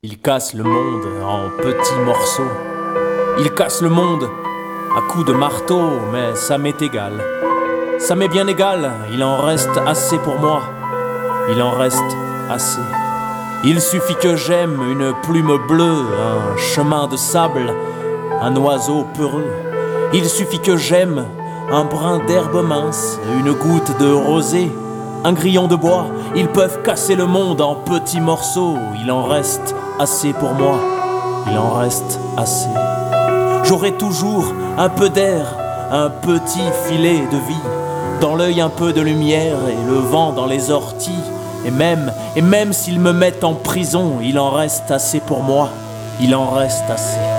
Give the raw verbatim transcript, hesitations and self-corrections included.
Il casse le monde en petits morceaux. Il casse le monde à coups de marteau, mais ça m'est égal. Ça m'est bien égal, il en reste assez pour moi. Il en reste assez. Il suffit que j'aime une plume bleue, un chemin de sable, un oiseau peureux. Il suffit que j'aime un brin d'herbe mince, une goutte de rosée, un grillon de bois. Ils peuvent casser le monde en petits morceaux. Il en reste assez pour moi. Il en reste assez. J'aurai toujours un peu d'air, un petit filet de vie, dans l'œil un peu de lumière et le vent dans les orties. Et même, et même s'ils me mettent en prison, il en reste assez pour moi. Il en reste assez.